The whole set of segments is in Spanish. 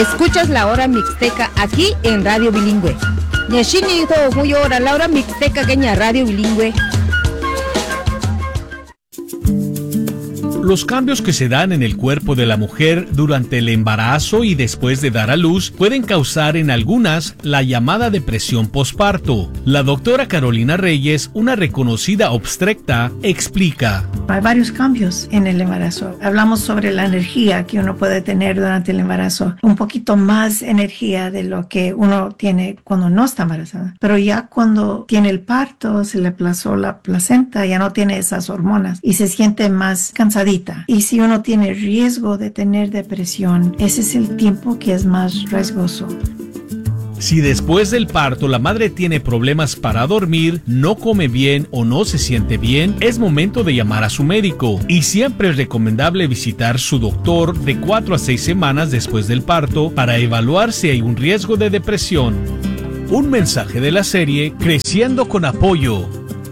Escuchas la hora mixteca aquí en Radio Bilingüe. Nyashini hijo muy hora la hora mixteca queña Radio Bilingüe. Los cambios que se dan en el cuerpo de la mujer durante el embarazo y después de dar a luz pueden causar en algunas la llamada depresión posparto. La doctora Carolina Reyes, una reconocida obstetra, explica. Hay varios cambios en el embarazo. Hablamos sobre la energía que uno puede tener durante el embarazo. Un poquito más energía de lo que uno tiene cuando no está embarazada. Pero ya cuando tiene el parto, se le aplazó la placenta, ya no tiene esas hormonas y se siente más cansadita. Y si uno tiene riesgo de tener depresión, ese es el tiempo que es más riesgoso. Si después del parto la madre tiene problemas para dormir, no come bien o no se siente bien, es momento de llamar a su médico. Y siempre es recomendable visitar su doctor de 4 a 6 semanas después del parto para evaluar si hay un riesgo de depresión. Un mensaje de la serie Creciendo con Apoyo.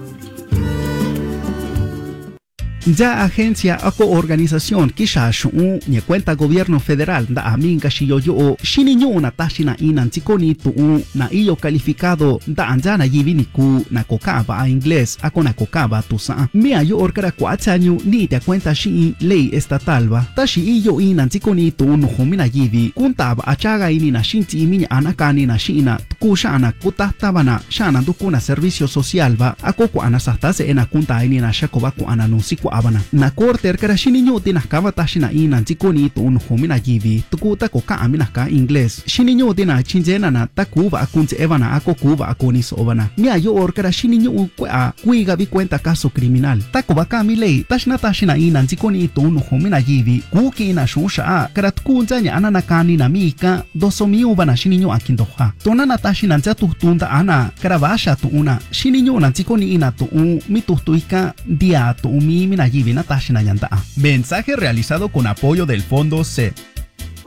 Ya agencia o organización kisha shu ni cuenta gobierno federal da aminga shiyoyo shininyo na tashina inan tikoni tu na iyo calificado da anjana yivini ku na kokaba a inglés ako na kokaba tu sa mia yo orkara 4 años ni te cuenta shi ley estatal ba tashi iyo inan tikoni tu no humina yivi kuntaba achaga ini na shinti minya anakani na shina kushana kutatabana shana dukuna servicio social ba ako ku anasastase ena kunta ini na shakoba ku ananusi abana na korter kara shininyo tinakaba tashina ina tikoni to un homina yivi tukuta ko ka amina ka inglés shininyo tina chinjena na takuba akunze evana ako kuba akoni sobana mia yo or kara shininyo kwa kuiga bi cuenta caso criminal takuba ka milei tashina ina tikoni to un homina yivi kuki na shusha kara tukunzanya anana kani na mika dosomiu bana shininyo akindoha tonana tashina nzatu tunda ana kara basha tu una shininyo na tikoni ina to mitutuika dia to mi. Mensaje realizado con apoyo del Fondo CEP.